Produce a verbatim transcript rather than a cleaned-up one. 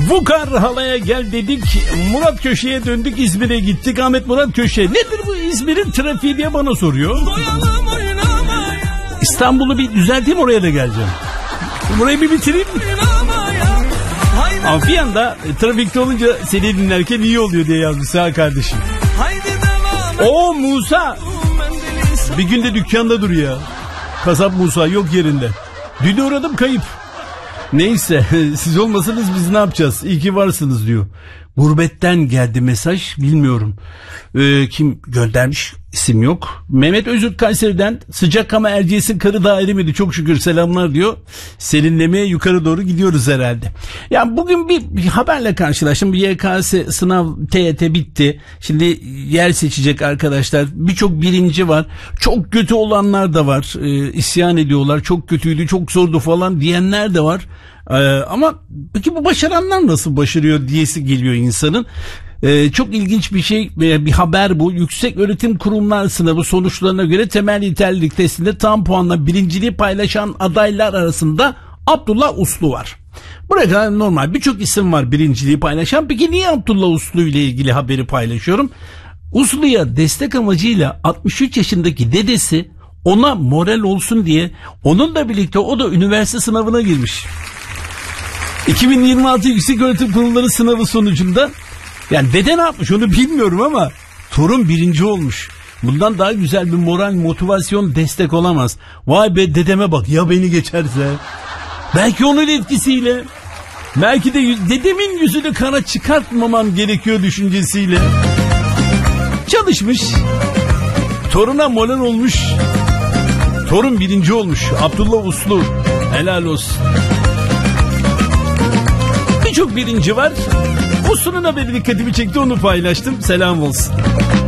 Vukar halaya gel dedik. Murat Köşe'ye döndük, İzmir'e gittik. Ahmet Murat Köşe. Nedir bu İzmir'in trafiği diye bana soruyor. İstanbul'u bir düzelteyim, oraya da geleceğim. Burayı bir bitireyim. Ama bir anda trafikte olunca seni dinlerken iyi oluyor diye yazmış ha kardeşim. O Musa bir günde dükkanda duruyor. Kasap Musa yok yerinde. Dün uğradım, kayıp. Neyse siz olmasanız biz ne yapacağız? İyi ki varsınız diyor. Gurbetten geldi mesaj, bilmiyorum. Ee, kim göndermiş, isim yok. Mehmet Özürt Kayseri'den, sıcak ama Erciyes'in karı daha erimedi çok şükür, selamlar diyor. Serinlemeye yukarı doğru gidiyoruz herhalde. Yani bugün bir, bir haberle karşılaştım. Bir Y K S sınav T Y T bitti. Şimdi yer seçecek arkadaşlar. Birçok birinci var. Çok kötü olanlar da var. Ee, isyan ediyorlar. Çok kötüydü, çok zordu falan diyenler de var. Ee, ama peki bu başaranlar nasıl başarıyor diyesi geliyor insanın. Ee, çok ilginç bir şey, bir haber bu. Yüksek Öğretim Kurumlar sınavı sonuçlarına göre temel yeterlilik testinde tam puanla birinciliği paylaşan adaylar arasında Abdullah Uslu var. Buraya kadar normal, birçok isim var birinciliği paylaşan. Peki niye Abdullah Uslu ile ilgili haberi paylaşıyorum? Uslu'ya destek amacıyla altmış üç yaşındaki dedesi ona moral olsun diye onunla birlikte o da üniversite sınavına girmiş. iki bin yirmi altı Yüksek Öğretim Kurumları sınavı sonucunda, yani dede ne yapmış onu bilmiyorum ama torun birinci olmuş. Bundan daha güzel bir moral, motivasyon, destek olamaz. Vay be, dedeme bak, ya beni geçerse. Belki onun etkisiyle, belki de dedemin yüzünü kara çıkartmamam gerekiyor düşüncesiyle çalışmış. Toruna moral olmuş. Torun birinci olmuş. Abdullah Uslu, helal olsun. Birçok birinci var. Uslu'nun haberi dikkatimi çekti, onu paylaştım. Selam olsun.